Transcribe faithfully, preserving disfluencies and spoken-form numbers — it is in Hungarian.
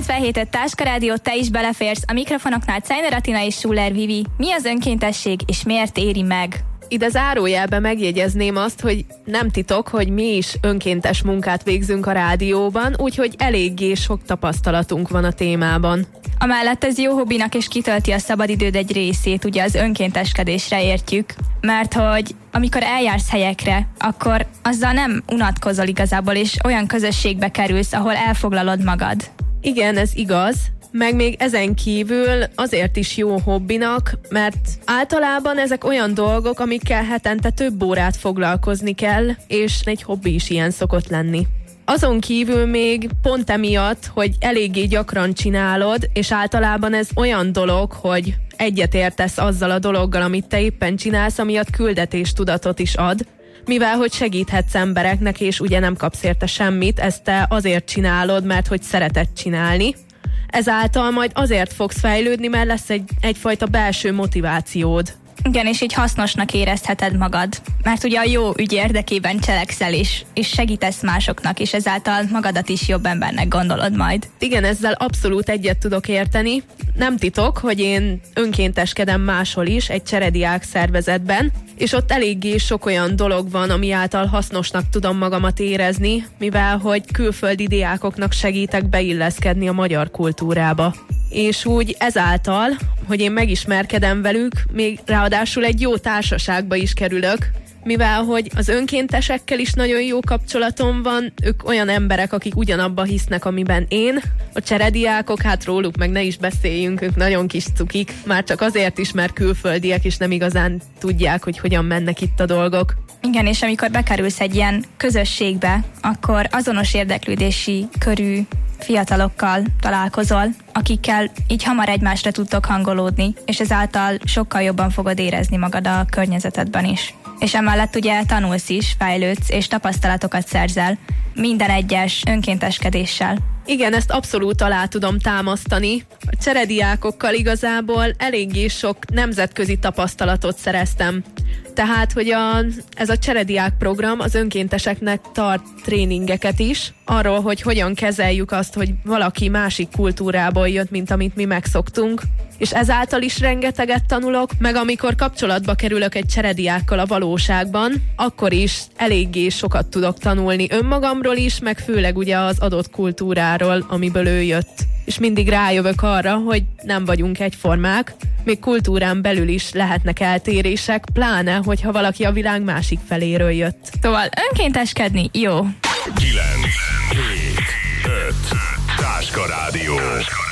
kilencvenhét öt Táska Rádió, te is beleférsz. A mikrofonoknál Czajner Atina és Schuller Vivi. Mi az önkéntesség, és miért éri meg? Ide zárójelbe megjegyezném azt, hogy nem titok, hogy mi is önkéntes munkát végzünk a rádióban, úgyhogy eléggé sok tapasztalatunk van a témában. Amellett ez jó hobbinak és kitölti a szabadidőd egy részét, ugye az önkénteskedésre értjük, mert hogy amikor eljársz helyekre, akkor azzal nem unatkozol igazából, és olyan közösségbe kerülsz, ahol elfoglalod magad. Igen, ez igaz, meg még ezen kívül azért is jó hobbinak, mert általában ezek olyan dolgok, amikkel hetente több órát foglalkozni kell, és egy hobbi is ilyen szokott lenni. Azon kívül még pont emiatt, hogy eléggé gyakran csinálod, és általában ez olyan dolog, hogy egyetértesz azzal a dologgal, amit te éppen csinálsz, amiatt küldetéstudatot is ad, mivel hogy segíthetsz embereknek, és ugye nem kapsz érte semmit, ezt te azért csinálod, mert hogy szereted csinálni. Ezáltal majd azért fogsz fejlődni, mert lesz egy, egyfajta belső motivációd. Igen, és így hasznosnak érezheted magad. Mert ugye a jó ügy érdekében cselekszel is, és segítesz másoknak, és ezáltal magadat is jobb embernek gondolod majd. Igen, ezzel abszolút egyet tudok érteni. Nem titok, hogy én önkénteskedem máshol is, egy cserediák szervezetben, és ott eléggé sok olyan dolog van, ami által hasznosnak tudom magamat érezni, mivel hogy külföldi diákoknak segítek beilleszkedni a magyar kultúrába. És úgy ezáltal, hogy én megismerkedem velük, még ráadásul egy jó társaságba is kerülök, mivel hogy az önkéntesekkel is nagyon jó kapcsolatom van, ők olyan emberek, akik ugyanabba hisznek, amiben én. A cserediákok, hát róluk meg ne is beszéljünk, ők nagyon kis cukik, már csak azért is, mert külföldiek, és nem igazán tudják, hogy hogyan mennek itt a dolgok. Igen, és amikor bekerülsz egy ilyen közösségbe, akkor azonos érdeklődési körű fiatalokkal találkozol, akikkel így hamar egymásra tudtok hangolódni, és ezáltal sokkal jobban fogod érezni magad a környezetedben is. És emellett ugye tanulsz is, fejlődsz, és tapasztalatokat szerzel minden egyes önkénteskedéssel. Igen, ezt abszolút alá tudom támasztani. A cserediákokkal igazából eléggé sok nemzetközi tapasztalatot szereztem. Tehát, hogy a, ez a cserediák program az önkénteseknek tart tréningeket is, arról, hogy hogyan kezeljük azt, hogy valaki másik kultúrából jött, mint amit mi megszoktunk. És ezáltal is rengeteget tanulok, meg amikor kapcsolatba kerülök egy cserediákkal a valóságban, akkor is eléggé sokat tudok tanulni önmagamról is, meg főleg ugye az adott kultúráról, amiből ő jött. És mindig rájövök arra, hogy nem vagyunk egyformák, még kultúrán belül is lehetnek eltérések, pláne, hogyha valaki a világ másik feléről jött. Szóval önkénteskedni jó. kilenc, hét, öt, Táska Rádió.